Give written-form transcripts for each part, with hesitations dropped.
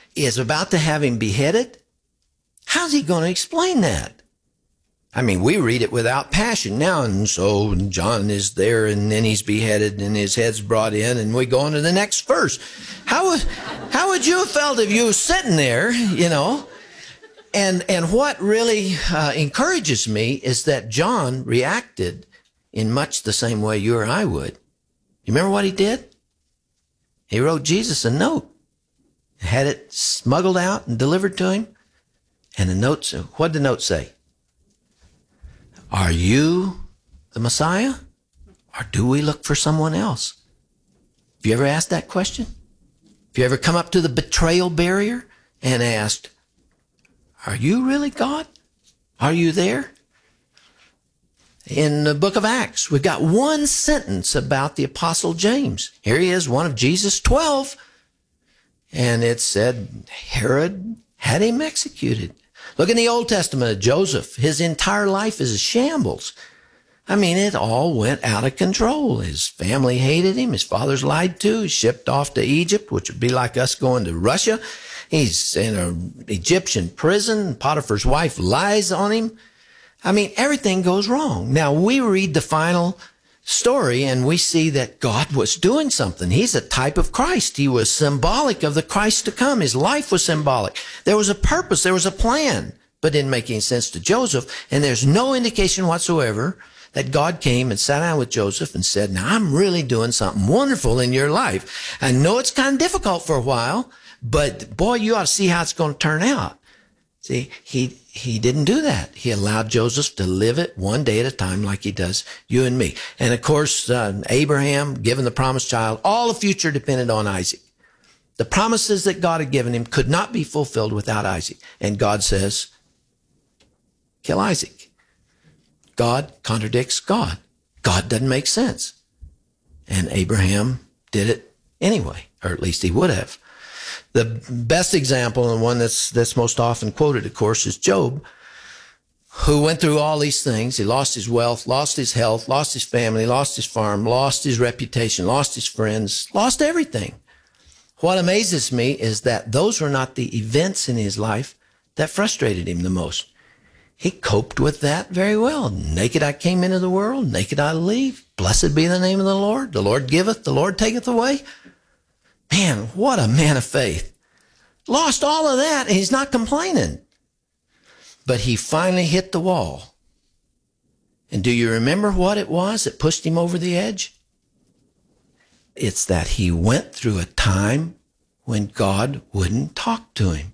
is about to have him beheaded. How's he going to explain that? I mean, we read it without passion now, and so John is there, and then he's beheaded, and his head's brought in, and we go on to the next verse. How would you have felt if you were sitting there, you know? And what really encourages me is that John reacted in much the same way you or I would. You remember what he did? He wrote Jesus a note, had it smuggled out and delivered to him, and the note, what did the note say? Are you the Messiah, or do we look for someone else? Have you ever asked that question? Have you ever come up to the betrayal barrier and asked, are you really God? Are you there? In the book of Acts, we've got one sentence about the Apostle James. Here he is, one of Jesus' 12. And it said Herod had him executed. Look in the Old Testament of Joseph. His entire life is a shambles. I mean, it all went out of control. His family hated him. His father's lied to. He's shipped off to Egypt, which would be like us going to Russia. He's in an Egyptian prison. Potiphar's wife lies on him. I mean, everything goes wrong. Now, we read the final story and we see that God was doing something. He's a type of Christ. He was symbolic of the Christ to come. His life was symbolic. There was a purpose. There was a plan, but didn't make any sense to Joseph. And there's no indication whatsoever that God came and sat down with Joseph and said, now I'm really doing something wonderful in your life. I know it's kind of difficult for a while, but boy, you ought to see how it's going to turn out. See, he didn't do that. He allowed Joseph to live it one day at a time like he does you and me. And of course, Abraham, given the promised child, all the future depended on Isaac. The promises that God had given him could not be fulfilled without Isaac. And God says, kill Isaac. God contradicts God. God doesn't make sense. And Abraham did it anyway, or at least he would have. The best example, and one that's most often quoted, of course, is Job, who went through all these things. He lost his wealth, lost his health, lost his family, lost his farm, lost his reputation, lost his friends, lost everything. What amazes me is that those were not the events in his life that frustrated him the most. He coped with that very well. Naked I came into the world, naked I leave. Blessed be the name of the Lord. The Lord giveth, the Lord taketh away. Man, what a man of faith. Lost all of that, and he's not complaining. But he finally hit the wall. And do you remember what it was that pushed him over the edge? It's that he went through a time when God wouldn't talk to him.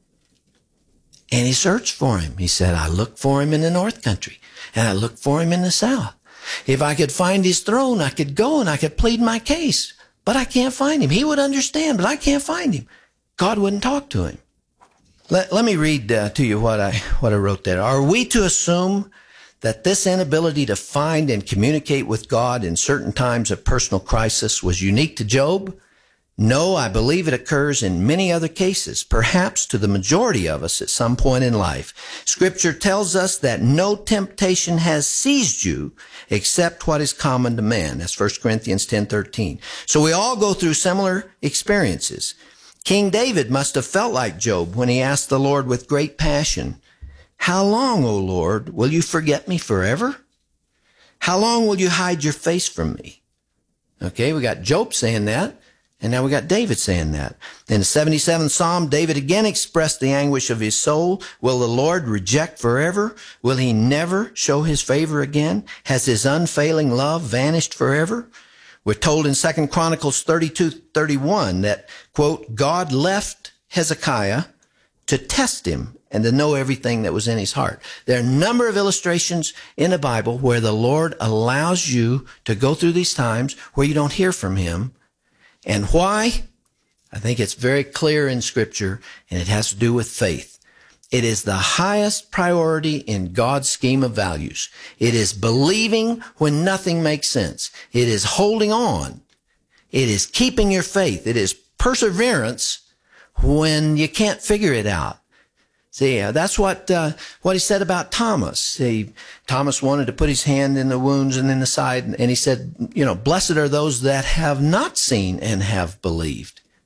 And he searched for him. He said, I looked for him in the north country, and I looked for him in the south. If I could find his throne, I could go and I could plead my case. But I can't find him. He would understand, but I can't find him. God wouldn't talk to him. Let me read to you what I wrote there. Are we to assume that this inability to find and communicate with God in certain times of personal crisis was unique to Job? No, I believe it occurs in many other cases, perhaps to the majority of us at some point in life. Scripture tells us that no temptation has seized you except what is common to man. That's 1 Corinthians 10:13. So we all go through similar experiences. King David must have felt like Job when he asked the Lord with great passion, how long, O Lord, will you forget me forever? How long will you hide your face from me? Okay, we got Job saying that. And now we got David saying that. In the 77th Psalm, David again expressed the anguish of his soul. Will the Lord reject forever? Will he never show his favor again? Has his unfailing love vanished forever? We're told in 2 Chronicles 32:31 that, quote, God left Hezekiah to test him and to know everything that was in his heart. There are a number of illustrations in the Bible where the Lord allows you to go through these times where you don't hear from him. And why? I think it's very clear in Scripture, and it has to do with faith. It is the highest priority in God's scheme of values. It is believing when nothing makes sense. It is holding on. It is keeping your faith. It is perseverance when you can't figure it out. See, that's what he said about Thomas. Thomas wanted to put his hand in the wounds and in the side, and he said, blessed are those that have not seen and have believed.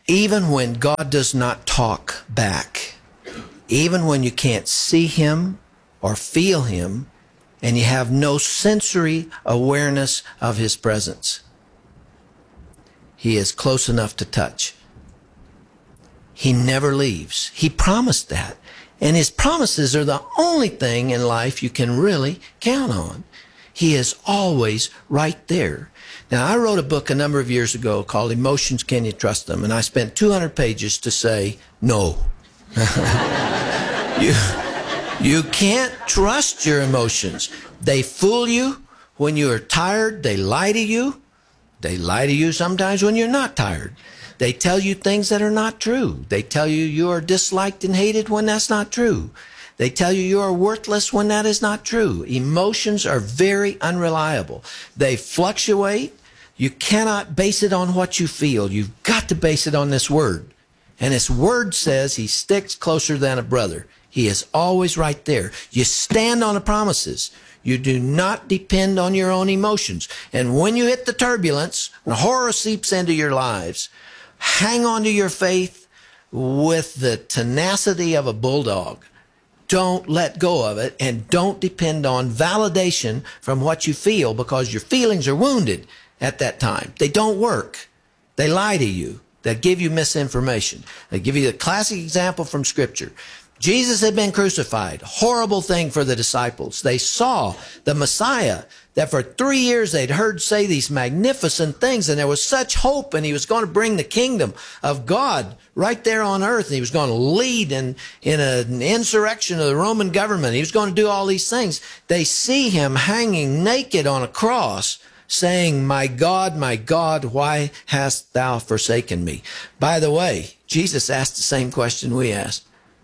Even when God does not talk back, even when you can't see him or feel him, and you have no sensory awareness of his presence, he is close enough to touch. He never leaves. He promised that. And his promises are the only thing in life you can really count on. He is always right there. Now, I wrote a book a number of years ago called Emotions, Can You Trust Them? And I spent 200 pages to say no. You can't trust your emotions. They fool you when you are tired. They lie to you. They lie to you sometimes when you're not tired. They tell you things that are not true. They tell you you are disliked and hated when that's not true. They tell you you are worthless when that is not true. Emotions are very unreliable. They fluctuate. You cannot base it on what you feel. You've got to base it on this word. And this word says he sticks closer than a brother. He is always right there. You stand on the promises. You do not depend on your own emotions. And when you hit the turbulence, and horror seeps into your lives, hang on to your faith with the tenacity of a bulldog. Don't let go of it, and don't depend on validation from what you feel, because your feelings are wounded at that time. They don't work. They lie to you. They give you misinformation. They give you the classic example from Scripture. Jesus had been crucified. Horrible thing for the disciples. They saw the Messiah that for 3 years they'd heard say these magnificent things, and there was such hope, and he was going to bring the kingdom of God right there on earth. And he was going to lead in an insurrection of the Roman government. He was going to do all these things. They see him hanging naked on a cross, saying, my God, why hast thou forsaken me? By the way, Jesus asked the same question we asked.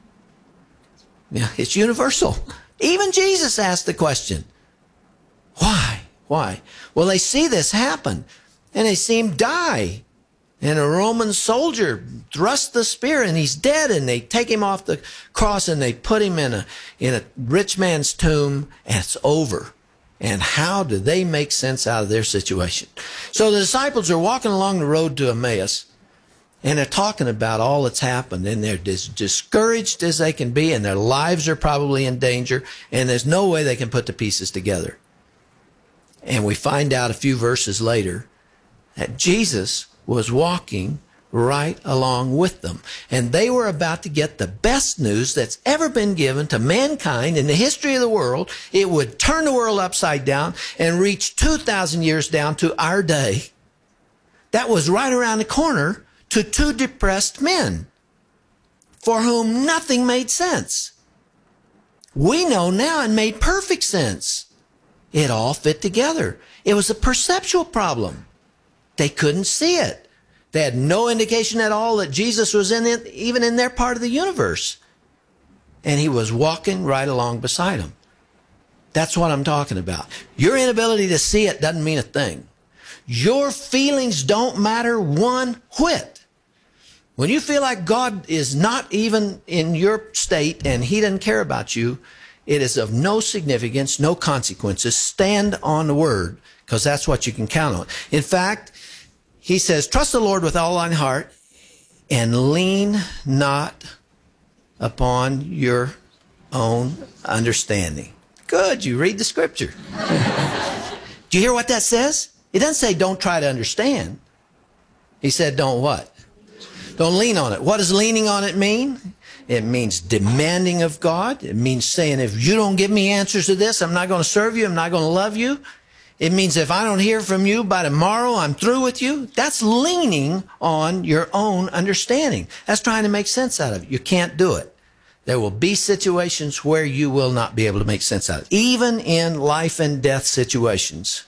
Yeah, it's universal. Even Jesus asked the question. Why? Why? Well, they see this happen, and they see him die. And a Roman soldier thrusts the spear, and he's dead, and they take him off the cross, and they put him in a rich man's tomb, and it's over. And how do they make sense out of their situation? So the disciples are walking along the road to Emmaus, and they're talking about all that's happened, and they're as discouraged as they can be, and their lives are probably in danger, and there's no way they can put the pieces together. And we find out a few verses later that Jesus was walking right along with them. And they were about to get the best news that's ever been given to mankind in the history of the world. It would turn the world upside down and reach 2,000 years down to our day. That was right around the corner to two depressed men for whom nothing made sense. We know now it made perfect sense. It all fit together. It was a perceptual problem. They couldn't see it. They had no indication at all that Jesus was in it, even in their part of the universe. And he was walking right along beside them. That's what I'm talking about. Your inability to see it doesn't mean a thing. Your feelings don't matter one whit. When you feel like God is not even in your state and he doesn't care about you, it is of no significance, no consequences. Stand on the word, because that's what you can count on. In fact, he says, trust the Lord with all thine heart and lean not upon your own understanding. Good, you read the Scripture. Do you hear what that says? It doesn't say don't try to understand. He said don't what? Don't lean on it. What does leaning on it mean? It means demanding of God. It means saying, if you don't give me answers to this, I'm not going to serve you. I'm not going to love you. It means if I don't hear from you by tomorrow, I'm through with you. That's leaning on your own understanding. That's trying to make sense out of it. You can't do it. There will be situations where you will not be able to make sense out of it. Even in life and death situations,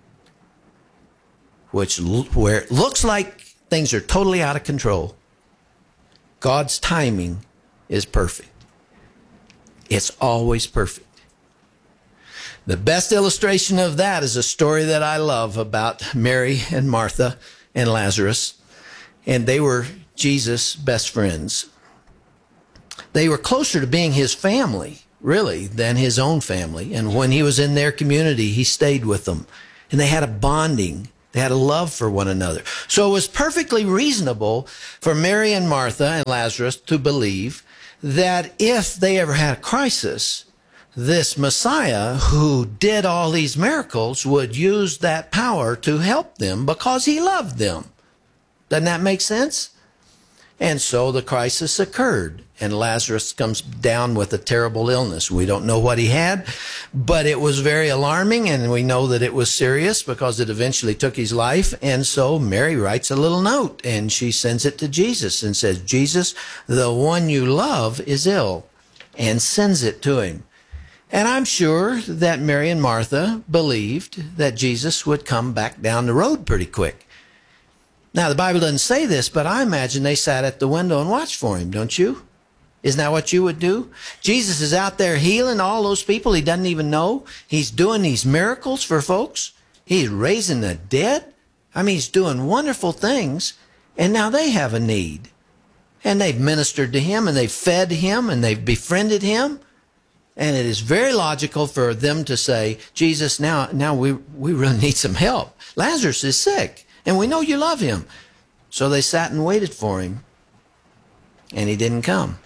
where it looks like things are totally out of control, God's timing is perfect. It's always perfect. The best illustration of that is a story that I love about Mary and Martha and Lazarus. And they were Jesus' best friends. They were closer to being his family, really, than his own family. And when he was in their community, he stayed with them. And they had a bonding They had a love for one another. So it was perfectly reasonable for Mary and Martha and Lazarus to believe that if they ever had a crisis, this Messiah who did all these miracles would use that power to help them because he loved them. Doesn't that make sense? And so the crisis occurred, and Lazarus comes down with a terrible illness. We don't know what he had, but it was very alarming, and we know that it was serious because it eventually took his life. And so Mary writes a little note, and she sends it to Jesus and says, Jesus, the one you love is ill, and sends it to him. And I'm sure that Mary and Martha believed that Jesus would come back down the road pretty quick. Now, the Bible doesn't say this, but I imagine they sat at the window and watched for him, don't you? Isn't that what you would do? Jesus is out there healing all those people he doesn't even know. He's doing these miracles for folks. He's raising the dead. I mean, he's doing wonderful things, and now they have a need. And they've ministered to him, and they've fed him, and they've befriended him. And it is very logical for them to say, Jesus, now we really need some help. Lazarus is sick. And we know you love him. So they sat and waited for him. And he didn't come.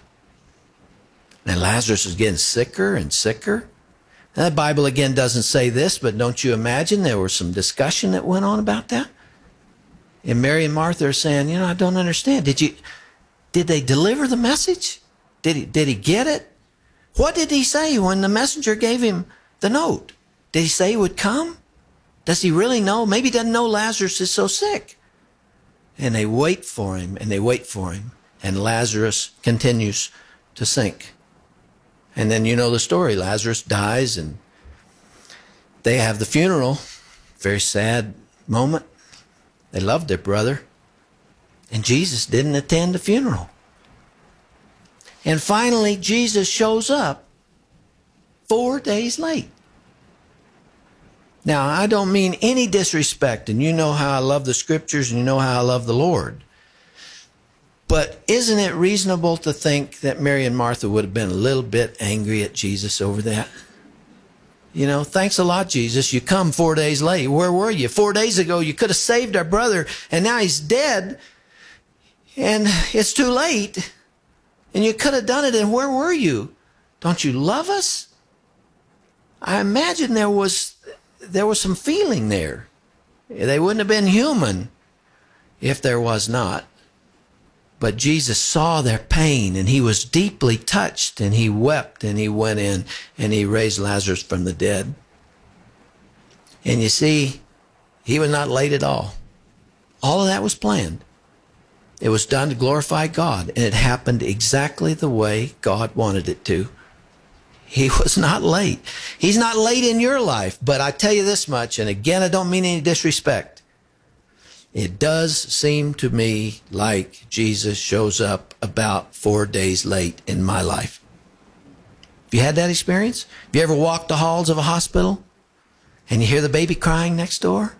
And Lazarus was getting sicker and sicker. And the Bible again doesn't say this, but don't you imagine there was some discussion that went on about that? And Mary and Martha are saying, I don't understand. Did they deliver the message? Did he get it? What did he say when the messenger gave him the note? Did he say he would come? Does he really know? Maybe he doesn't know Lazarus is so sick. And they wait for him, and they wait for him. And Lazarus continues to sink. And then you know the story. Lazarus dies, and they have the funeral. Very sad moment. They loved their brother. And Jesus didn't attend the funeral. And finally, Jesus shows up 4 days late. Now, I don't mean any disrespect, and you know how I love the scriptures, and you know how I love the Lord. But isn't it reasonable to think that Mary and Martha would have been a little bit angry at Jesus over that? Thanks a lot, Jesus. You come 4 days late. Where were you? 4 days ago, you could have saved our brother, and now he's dead, and it's too late, and you could have done it, and where were you? Don't you love us? I imagine there was some feeling there. They wouldn't have been human if there was not. But Jesus saw their pain, and he was deeply touched, and he wept, and he went in, and he raised Lazarus from the dead. And you see, he was not late at all. All of that was planned. It was done to glorify God, and it happened exactly the way God wanted it to. He was not late. He's not late in your life, but I tell you this much, and again, I don't mean any disrespect. It does seem to me like Jesus shows up about 4 days late in my life. Have you had that experience? Have you ever walked the halls of a hospital and you hear the baby crying next door?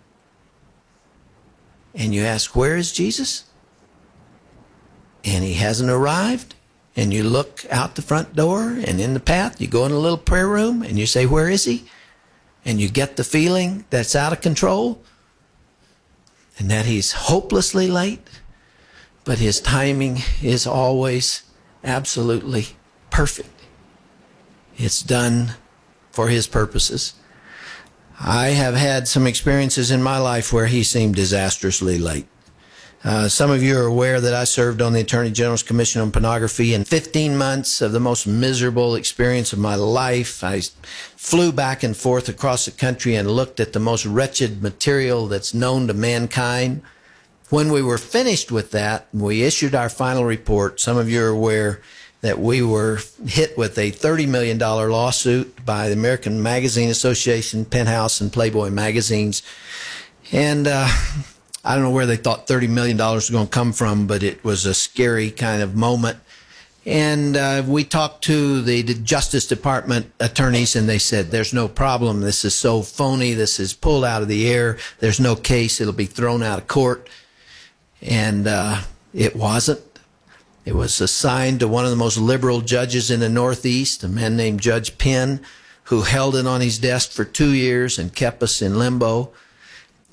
And you ask, where is Jesus? And he hasn't arrived. And you look out the front door, and in the path, you go in a little prayer room, and you say, where is he? And you get the feeling that's out of control, and that he's hopelessly late, but his timing is always absolutely perfect. It's done for his purposes. I have had some experiences in my life where he seemed disastrously late. Some of you are aware that I served on the Attorney General's Commission on Pornography, and 15 months of the most miserable experience of my life. I flew back and forth across the country and looked at the most wretched material that's known to mankind. When we were finished with that, we issued our final report. Some of you are aware that we were hit with a $30 million lawsuit by the American Magazine Association, Penthouse, and Playboy magazines. And I don't know where they thought $30 million was going to come from, but it was a scary kind of moment. And we talked to the Justice Department attorneys, and they said, there's no problem. This is so phony. This is pulled out of the air. There's no case. It'll be thrown out of court. And it wasn't. It was assigned to one of the most liberal judges in the Northeast, a man named Judge Penn, who held it on his desk for 2 years and kept us in limbo.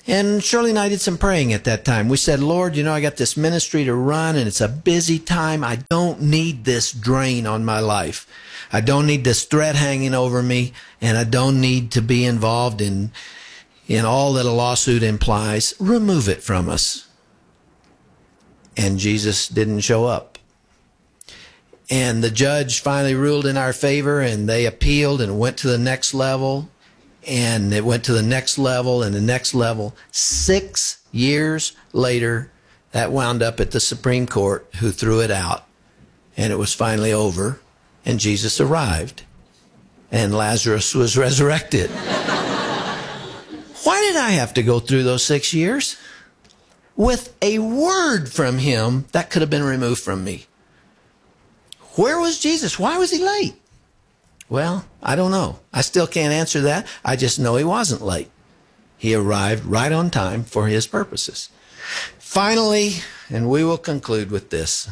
And Shirley and I did some praying at that time. We said, Lord, I got this ministry to run and it's a busy time. I don't need this drain on my life. I don't need this threat hanging over me, and I don't need to be involved in all that a lawsuit implies. Remove it from us. And Jesus didn't show up. And the judge finally ruled in our favor, and they appealed and went to the next level. And it went to the next level and the next level. 6 years later, that wound up at the Supreme Court, who threw it out. And it was finally over, and Jesus arrived. And Lazarus was resurrected. Why did I have to go through those 6 years? With a word from him that could have been removed from me. Where was Jesus? Why was he late? Well, I don't know. I still can't answer that. I just know he wasn't late. He arrived right on time for his purposes. Finally, and we will conclude with this,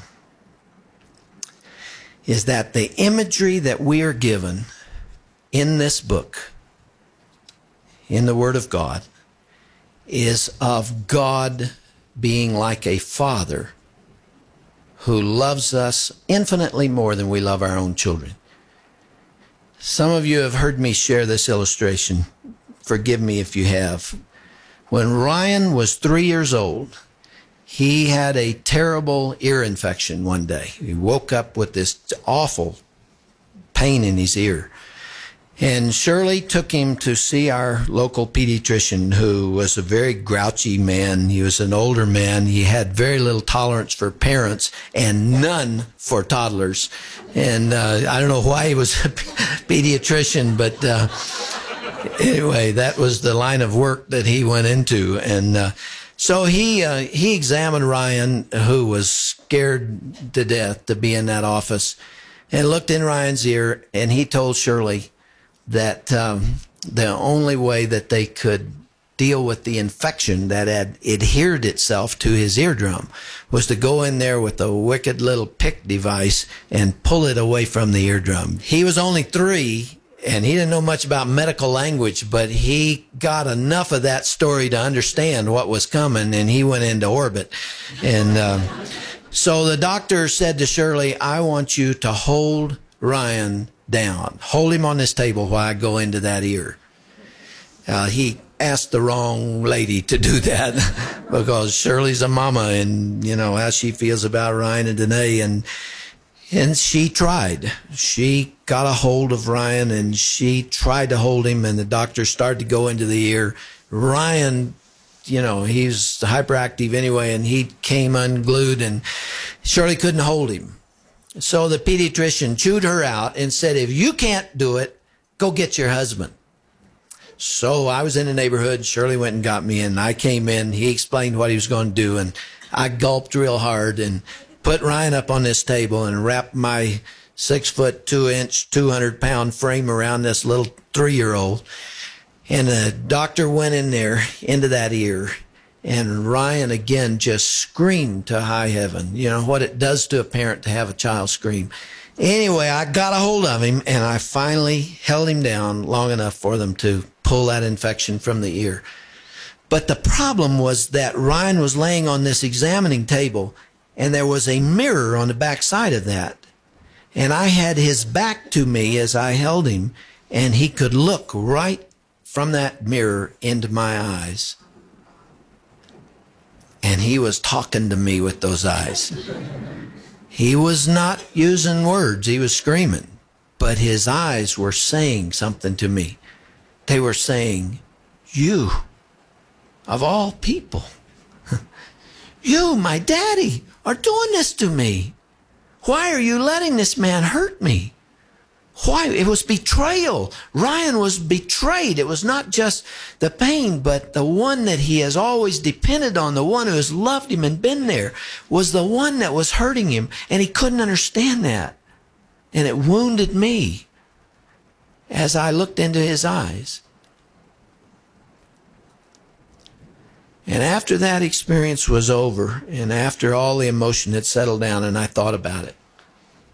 is that the imagery that we are given in this book, in the Word of God, is of God being like a father who loves us infinitely more than we love our own children. Some of you have heard me share this illustration. Forgive me if you have. When Ryan was 3 years old, he had a terrible ear infection one day. He woke up with this awful pain in his ear. And Shirley took him to see our local pediatrician, who was a very grouchy man. He was an older man. He had very little tolerance for parents and none for toddlers. And I don't know why he was a pediatrician, but anyway, that was the line of work that he went into. And so he examined Ryan, who was scared to death to be in that office, and looked in Ryan's ear, and he told Shirley that the only way that they could deal with the infection that had adhered itself to his eardrum was to go in there with a wicked little pick device and pull it away from the eardrum. He was only 3, and he didn't know much about medical language, but he got enough of that story to understand what was coming, and he went into orbit. And so the doctor said to Shirley, I want you to hold Ryan down. Hold him on this table while I go into that ear. He asked the wrong lady to do that because Shirley's a mama, and how she feels about Ryan and Danae, and she tried. She got a hold of Ryan and she tried to hold him, and the doctor started to go into the ear. Ryan, he's hyperactive anyway, and he came unglued, and Shirley couldn't hold him. So the pediatrician chewed her out and said, if you can't do it, go get your husband. So I was in the neighborhood. Shirley went and got me, and I came in. He explained what he was going to do, and I gulped real hard and put Ryan up on this table and wrapped my 6'2", 200-pound frame around this little 3-year-old. And the doctor went in there into that ear. And Ryan, again, just screamed to high heaven. What it does to a parent to have a child scream. Anyway, I got a hold of him, and I finally held him down long enough for them to pull that infection from the ear. But the problem was that Ryan was laying on this examining table, and there was a mirror on the back side of that. And I had his back to me as I held him, and he could look right from that mirror into my eyes. And he was talking to me with those eyes. He was not using words. He was screaming. But his eyes were saying something to me. They were saying, you, of all people, you, my daddy, are doing this to me. Why are you letting this man hurt me? Why? It was betrayal. Ryan was betrayed. It was not just the pain, but the one that he has always depended on, the one who has loved him and been there, was the one that was hurting him, and he couldn't understand that. And it wounded me as I looked into his eyes. And after that experience was over, and after all the emotion had settled down, and I thought about it,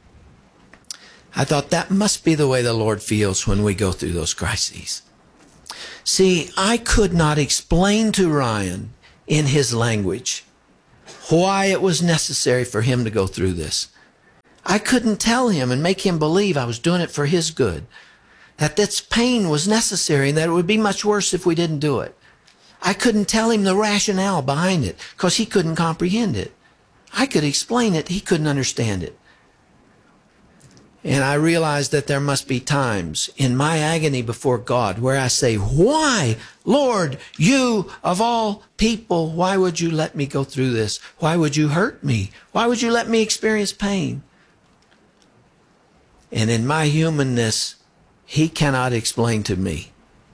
I thought that must be the way the Lord feels when we go through those crises. See, I could not explain to Ryan in his language why it was necessary for him to go through this. I couldn't tell him and make him believe I was doing it for his good, that this pain was necessary and that it would be much worse if we didn't do it. I couldn't tell him the rationale behind it because he couldn't comprehend it. I could explain it, he couldn't understand it. And I realized that there must be times in my agony before God where I say, why, Lord, you of all people, why would you let me go through this? Why would you hurt me? Why would you let me experience pain? And in my humanness, he cannot explain to me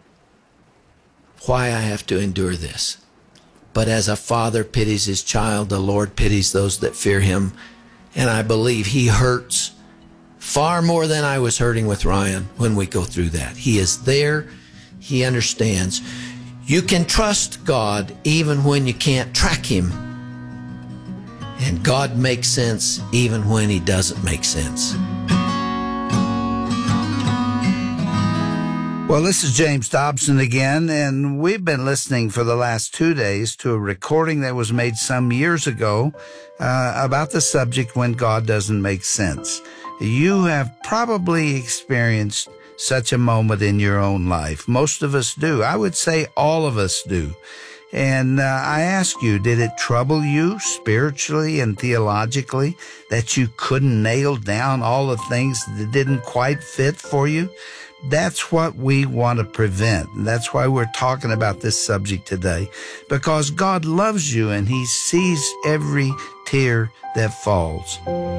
why I have to endure this. But as a father pities his child, the Lord pities those that fear him. And I believe he hurts far more than I was hurting with Ryan when we go through that. He is there. He understands. You can trust God even when you can't track him. And God makes sense even when he doesn't make sense. Well, this is James Dobson again, and we've been listening for the last 2 days to a recording that was made some years ago about the subject when God doesn't make sense. You have probably experienced such a moment in your own life. Most of us do. I would say all of us do. And I ask you, did it trouble you spiritually and theologically that you couldn't nail down all the things that didn't quite fit for you? That's what we want to prevent. And that's why we're talking about this subject today, because God loves you and he sees every tear that falls.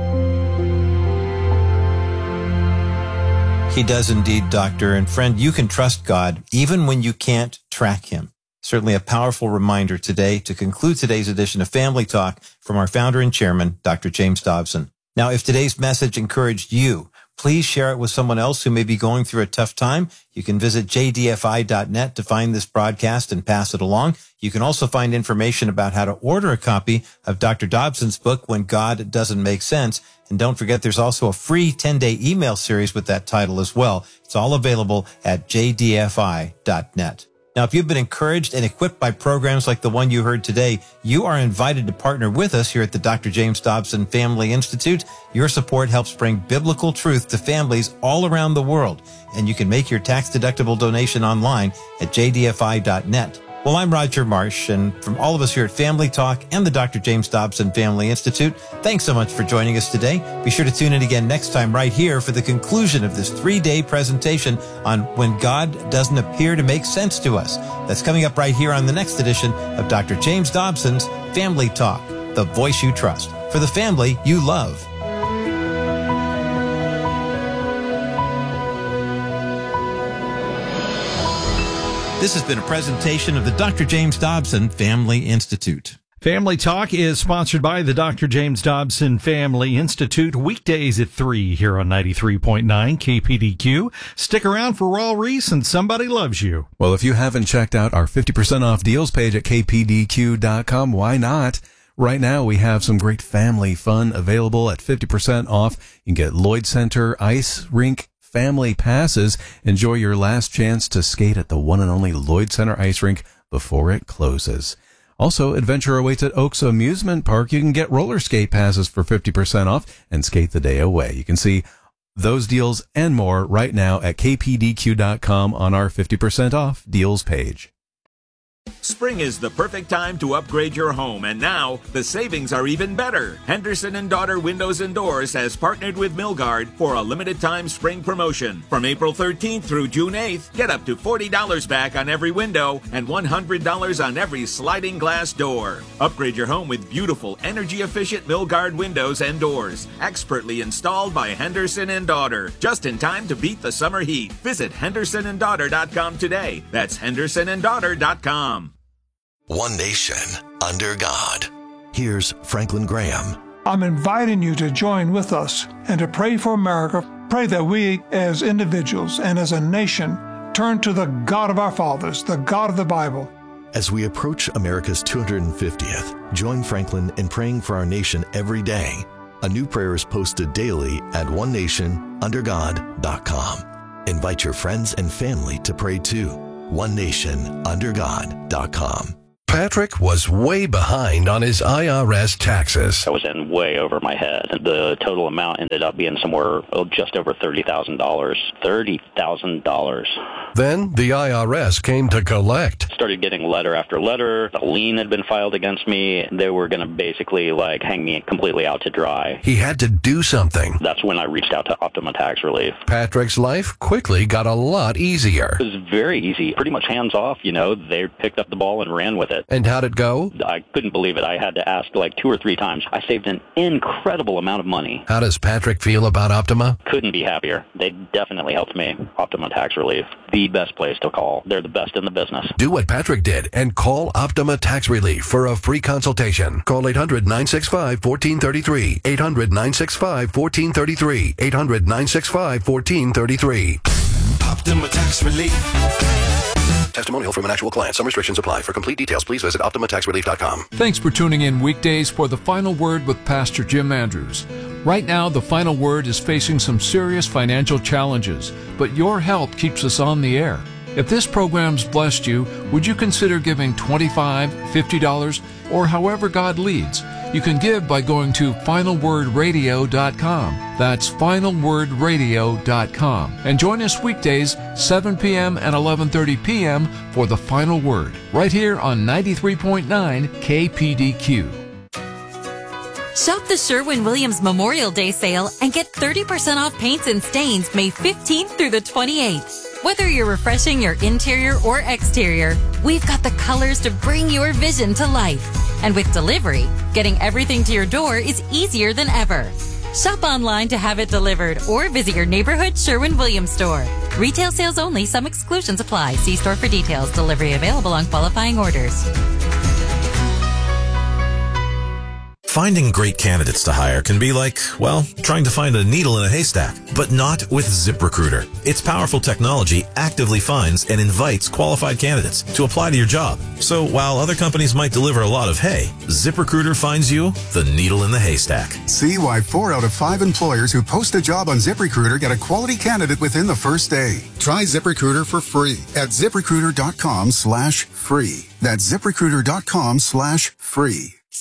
He does indeed, Doctor. And friend, you can trust God even when you can't track him. Certainly a powerful reminder today to conclude today's edition of Family Talk from our founder and chairman, Dr. James Dobson. Now, if today's message encouraged you, please share it with someone else who may be going through a tough time. You can visit jdfi.net to find this broadcast and pass it along. You can also find information about how to order a copy of Dr. Dobson's book, When God Doesn't Make Sense. And don't forget, there's also a free 10-day email series with that title as well. It's all available at jdfi.net. Now, if you've been encouraged and equipped by programs like the one you heard today, you are invited to partner with us here at the Dr. James Dobson Family Institute. Your support helps bring biblical truth to families all around the world, and you can make your tax-deductible donation online at jdfi.net. Well, I'm Roger Marsh, and from all of us here at Family Talk and the Dr. James Dobson Family Institute, thanks so much for joining us today. Be sure to tune in again next time right here for the conclusion of this 3-day presentation on When God Doesn't Appear to Make Sense to Us. That's coming up right here on the next edition of Dr. James Dobson's Family Talk, the voice you trust, for the family you love. This has been a presentation of the Dr. James Dobson Family Institute. Family Talk is sponsored by the Dr. James Dobson Family Institute, weekdays at 3 here on 93.9 KPDQ. Stick around for Raw Reese and Somebody Loves You. Well, if you haven't checked out our 50% off deals page at kpdq.com, why not? Right now, we have some great family fun available at 50% off. You can get Lloyd Center Ice Rink Family Passes. Enjoy your last chance to skate at the one and only Lloyd Center Ice Rink before it closes. Also, adventure awaits at Oaks Amusement Park. You can get roller skate passes for 50% off and skate the day away. You can see those deals and more right now at kpdq.com on our 50% off deals page. Spring is the perfect time to upgrade your home, and now the savings are even better. Henderson & Daughter Windows and Doors has partnered with Milgard for a limited-time spring promotion. From April 13th through June 8th, get up to $40 back on every window and $100 on every sliding glass door. Upgrade your home with beautiful, energy-efficient Milgard windows and doors, expertly installed by Henderson & Daughter, just in time to beat the summer heat. Visit hendersonanddaughter.com today. That's hendersonanddaughter.com. One nation, under God. Here's Franklin Graham. I'm inviting you to join with us and to pray for America. Pray that we as individuals and as a nation turn to the God of our fathers, the God of the Bible. As we approach America's 250th, join Franklin in praying for our nation every day. A new prayer is posted daily at onenationundergod.com. Invite your friends and family to pray too. OneNationUnderGod.com. Patrick was way behind on his IRS taxes. I was in way over my head. The total amount ended up being somewhere just over $30,000. $30,000. Then the IRS came to collect. Started getting letter after letter. A lien had been filed against me. They were going to basically hang me completely out to dry. He had to do something. That's when I reached out to Optima Tax Relief. Patrick's life quickly got a lot easier. It was very easy. Pretty much hands off, They picked up the ball and ran with it. And how'd it go? I couldn't believe it. I had to ask 2 or 3 times. I saved an incredible amount of money. How does Patrick feel about Optima? Couldn't be happier. They definitely helped me. Optima Tax Relief. The best place to call. They're the best in the business. Do what Patrick did and call Optima Tax Relief for a free consultation. Call 800-965-1433. 800-965-1433. 800-965-1433. Optima Tax Relief. Testimonial from an actual client. Some restrictions apply. For complete details, please visit OptimaTaxRelief.com. Thanks for tuning in weekdays for The Final Word with Pastor Jim Andrews. Right now, The Final Word is facing some serious financial challenges, but your help keeps us on the air. If this program's blessed you, would you consider giving $25, $50, or however God leads? You can give by going to finalwordradio.com. That's finalwordradio.com. And join us weekdays, 7 p.m. and 11:30 p.m. for The Final Word, right here on 93.9 KPDQ. Shop the Sherwin-Williams Memorial Day sale and get 30% off paints and stains May 15th through the 28th. Whether you're refreshing your interior or exterior, we've got the colors to bring your vision to life. And with delivery, getting everything to your door is easier than ever. Shop online to have it delivered or visit your neighborhood Sherwin-Williams store. Retail sales only. Some exclusions apply. See store for details. Delivery available on qualifying orders. Finding great candidates to hire can be like, trying to find a needle in a haystack, but not with ZipRecruiter. Its powerful technology actively finds and invites qualified candidates to apply to your job. So while other companies might deliver a lot of hay, ZipRecruiter finds you the needle in the haystack. See why 4 out of 5 employers who post a job on ZipRecruiter get a quality candidate within the first day. Try ZipRecruiter for free at ZipRecruiter.com/free. That's ZipRecruiter.com/free.